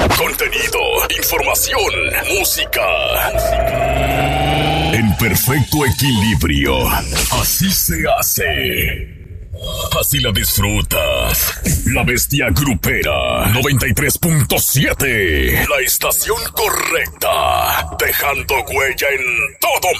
Contenido, información, música. En perfecto equilibrio. Así se hace. Así la disfrutas. La Bestia Grupera 93.7. La estación correcta. Dejando huella en todo